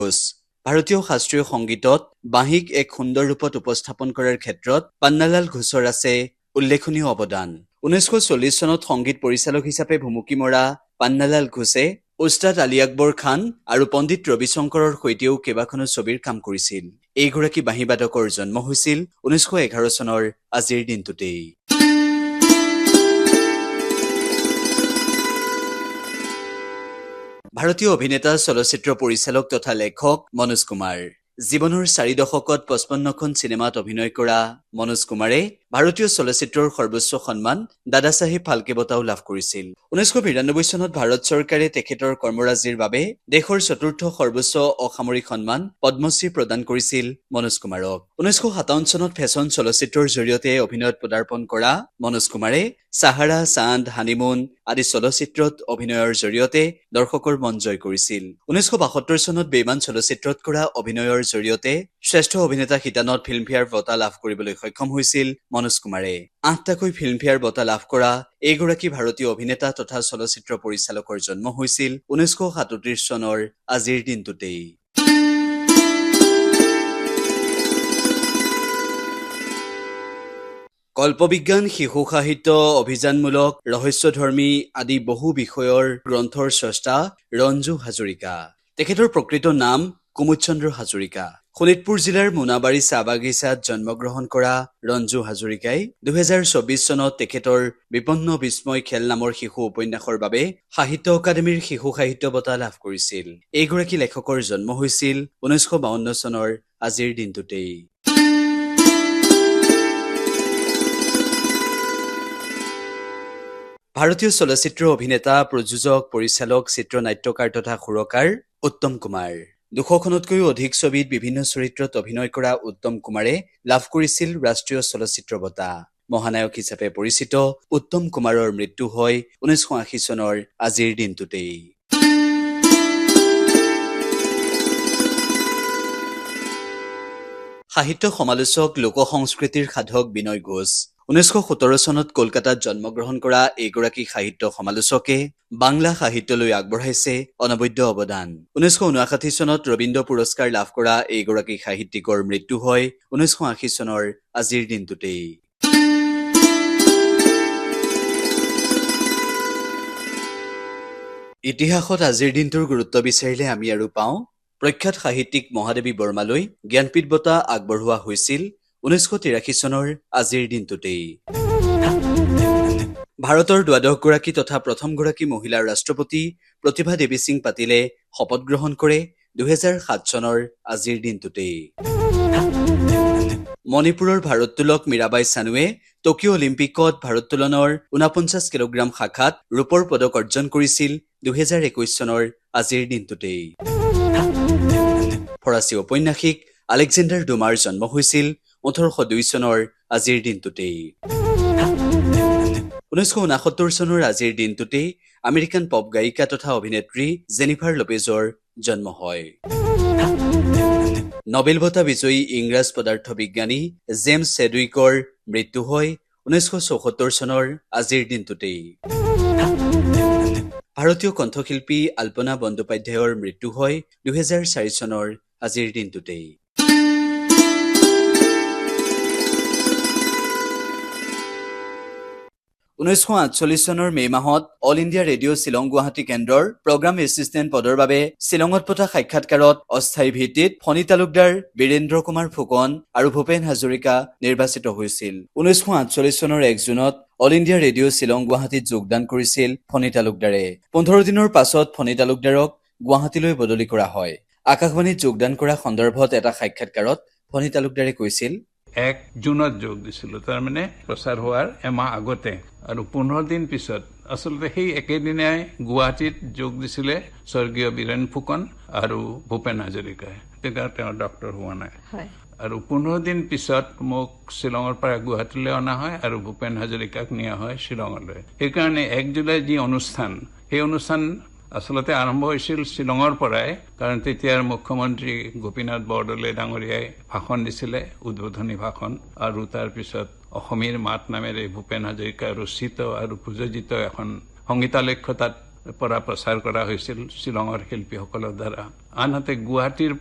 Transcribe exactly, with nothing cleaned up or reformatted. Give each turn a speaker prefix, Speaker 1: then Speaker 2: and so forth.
Speaker 1: ঘোষ ভাৰতীয় শাস্ত্ৰীয় সংগীতত বাঁহীক এক সুন্দৰ ৰূপত উপস্থাপন কৰাৰ ক্ষেত্ৰত পান্নালাল ঘোষৰ আছে উল্লেখনীয় অৱদান। ঊনৈছশ চল্লিছ চনত সংগীত পৰিচালক হিচাপে ভুমুকি মৰা পান্নালাল ঘোষে উস্তাদ আলী আকবৰ খান আৰু পণ্ডিত ৰবিশংকৰৰ সৈতেও কেইবাখনো ছবিৰ কাম কৰিছিল। এইগৰাকী বাঁহীবাদকৰ জন্ম হৈছিল ঊনৈছশ এঘাৰ চনৰ আজিৰ দিনটোতেই। ভাৰতীয় অভিনেতা, চলচ্চিত্ৰ পৰিচালক তথা লেখক মনোজ কুমাৰ। জীৱনৰ চাৰি দশকত পঁচপন্নখন চিনেমাত অভিনয় কৰা মনোজ কুমাৰে ভাৰতীয় চলচ্চিত্ৰৰ সৰ্বোচ্চ সন্মান দাদা চাহেব ফাল্কে বঁটাও লাভ কৰিছিল। ঊনৈছশ বিৰানব্বৈ চনত ভাৰত চৰকাৰে তেখেতৰ কৰ্মৰাজিৰ বাবে দেশৰ চতুৰ্থ সৰ্বোচ্চ অসামৰিক সন্মান পদ্মশ্ৰী প্ৰদান কৰিছিল মনোজ কুমাৰক। ঊনৈছশ সাতাৱন্ন চনত ফেশ্বন চলচ্চিত্ৰৰ জৰিয়তে অভিনয়ত পদাৰ্পণ কৰা মনোজ কুমাৰে চাহাৰা, চান্দ, হানিমুন আদি চলচ্চিত্ৰত অভিনয়ৰ জৰিয়তে দৰ্শকৰ মন জয় কৰিছিল। ঊনৈছশ বাসত্তৰ চনত বেইমান চলচ্চিত্ৰত কৰা অভিনয়ৰ জৰিয়তে শ্ৰেষ্ঠ অভিনেতা শিতানত ফিল্মফেয়াৰ বঁটা লাভ কৰিবলৈ সক্ষম হৈছিল মনোজ কুমাৰে। আঠটাকৈ ফিল্মফেয়াৰ বঁটা লাভ কৰা এইগৰাকী ভাৰতীয় অভিনেতা তথা চলচ্চিত্ৰ পৰিচালকৰ জন্ম হৈছিল ঊনৈছশ সাতত্ৰিশ চনৰ আজিৰ দিনটোতেই। কল্পবিজ্ঞান, শিশু সাহিত্য, অভিযানমূলক, ৰহস্যধৰ্মী আদি বহু বিষয়ৰ গ্ৰন্থৰ স্ৰষ্টা ৰঞ্জু হাজৰিকা। তেখেতৰ প্ৰকৃত নাম কুমুদ চন্দ্ৰ হাজৰিকা। শোণিতপুৰ জিলাৰ মোনাবাৰী চাহ বাগিচাত জন্মগ্ৰহণ কৰা ৰঞ্জু হাজৰিকাই দুহেজাৰ চৌবিশ চনত তেখেতৰ বিপন্ন বিস্ময় খেল নামৰ শিশু উপন্যাসৰ বাবে সাহিত্য অকাডেমীৰ শিশু সাহিত্য বঁটা লাভ কৰিছিল। এইগৰাকী লেখকৰ জন্ম হৈছিল ঊনৈছশ বাৱন্ন চনৰ আজিৰ দিনটোতেই। ভাৰতীয় চলচ্চিত্ৰ অভিনেতা, প্ৰযোজক, পৰিচালক, চিত্ৰনাট্যকাৰ তথা সুৰকাৰ উত্তম কুমাৰ। দুশখনতকৈও অধিক ছবিত বিভিন্ন চৰিত্ৰত অভিনয় কৰা উত্তম কুমাৰে লাভ কৰিছিল ৰাষ্ট্ৰীয় চলচ্চিত্ৰ বঁটা। মহানায়ক হিচাপে পৰিচিত উত্তম কুমাৰৰ মৃত্যু হয় ঊনৈছশ আশী চনৰ আজিৰ দিনটোতেই। সাহিত্য সমালোচক, লোক সংস্কৃতিৰ সাধক বিনয় ঘোষ। ঊনৈছশ সোতৰ চনত কলকাতাত জন্মগ্ৰহণ কৰা এইগৰাকী সাহিত্য সমালোচকে বাংলা সাহিত্যলৈ আগবঢ়াইছে অনবদ্য অৱদান। ঊনৈছশ ঊনাষাঠি চনত ৰবীন্দ্ৰ পুৰস্কাৰ লাভ কৰা এইগৰাকী সাহিত্যিকৰ মৃত্যু হয় ঊনৈছশ আশী চনৰ আজিৰ দিনটোতেই। ইতিহাসত আজিৰ দিনটোৰ গুৰুত্ব বিচাৰিলে আমি আৰু পাওঁ প্ৰখ্যাত সাহিত্যিক মহাদেৱী বৰ্মালৈ জ্ঞানপীঠ বঁটা আগবঢ়োৱা হৈছিল ঊনৈছশ তিৰাশী চনৰ আজিৰ দিনটোতেই। ভাৰতৰ দ্বাদশগৰাকী তথা প্ৰথমগৰাকী মহিলাৰ ৰাষ্ট্ৰপতি প্ৰতিভা দেৱী সিং পাটিলে শপত গ্ৰহণ কৰে দুহেজাৰ সাত চনৰ আজিৰ দিনটোতেই। মণিপুৰৰ ভাৰোত্তোলক মীৰাবাই চানুৱে টকিঅ' অলিম্পিকত ভাৰোত্তোলনৰ ঊনপঞ্চাছ কিলোগ্ৰাম শাখাত ৰূপৰ পদক অৰ্জন কৰিছিল দুহেজাৰ একৈশ চনৰ আজিৰ দিনটোতেই। ফৰাচী ঔপন্যাসিক আলেকজেণ্ডাৰ ডুমাৰ জন্ম হৈছিল ওঠৰশ দুই চনৰ আজিৰ দিনটোতেই। ঊনৈছশ ঊনাসত্তৰ চনৰ আজিৰ দিনটোতেই আমেৰিকান পপ গায়িকা তথা অভিনেত্ৰী জেনিফাৰ লপেজৰ জন্ম হয়। নবেল বঁটা বিজয়ী ইংৰাজ পদাৰ্থ বিজ্ঞানী জেমছ চেডউইকৰ মৃত্যু হয় ঊনৈছশ চৌসত্তৰ চনৰ আজিৰ দিনটোতেই। ভাৰতীয় কণ্ঠশিল্পী আল্পনা বন্দ্যোপাধ্যায়ৰ মৃত্যু হয় দুহেজাৰ চাৰি চনৰ আজিৰ দিনটোতেই। ঊনৈছশ আঠচল্লিছ চনৰ মে মাহত all India radio' Shillong Guwahati কেন্দ্ৰৰ প্ৰগ্ৰাম এছিষ্টেণ্ট পদৰ বাবে শ্বিলঙত পতা সাক্ষাৎকাৰত অস্থায়ী ভিত্তিত ফণী তালুকদাৰ, বীৰেন্দ্ৰ কুমাৰ ফুকন আৰু ভূপেন হাজৰিকা নিৰ্বাচিত হৈছিল। ঊনৈছশ আঠচল্লিছ চনৰ এক জুনত অল ইণ্ডিয়া ৰেডিঅ' শ্বিলং গুৱাহাটীত যোগদান কৰিছিল ফণী তালুকদাৰে। পোন্ধৰ দিনৰ পাছত ফণী তালুকদাৰক গুৱাহাটীলৈ বদলি কৰা হয়। আকাশবাণীত যোগদান কৰা সন্দৰ্ভত এটা সাক্ষাৎকাৰত ফণী তালুকদাৰে কৈছিল,
Speaker 2: এক জুনত যোগ দিছিলো, তাৰমানে প্ৰচাৰ হোৱাৰ এমাহ আগতে, আৰু পোন্ধৰ দিন পিছত আচলতে সেই একেদিনাই গুৱাহাটীত যোগ দিছিলে স্বৰ্গীয় বীৰেন ফুকন আৰু ভূপেন হাজৰিকাই। তেতিয়া তেওঁ ডক্টৰ হোৱা নাই। আৰু পোন্ধৰ দিন পিছত মোক শ্বিলঙৰ পৰা গুৱাহাটীলৈ অনা হয় আৰু ভূপেন হাজৰিকাক নিয়া হয় শ্বিলঙলৈ। সেইকাৰণে এক জুলাই যি অনুষ্ঠান, সেই অনুষ্ঠান আচলতে আৰম্ভ হৈছিল শ্বিলঙৰ পৰাই, কাৰণ তেতিয়াৰ মুখ্যমন্ত্ৰী গোপীনাথ বৰদলৈ ডাঙৰীয়াই ভাষণ দিছিলে, উদ্বোধনী ভাষণ, আৰু তাৰপিছত অসমীৰ মাত নামেৰে ভূপেন হাজৰিকা ৰচিত আৰু প্ৰযোজিত এখন সংগীতালক্ষ্য তাত পৰা প্ৰচাৰ কৰা হৈছিল শ্বিলঙৰ শিল্পীসকলৰ দ্বাৰা। আনহাতে গুৱাহাটীৰ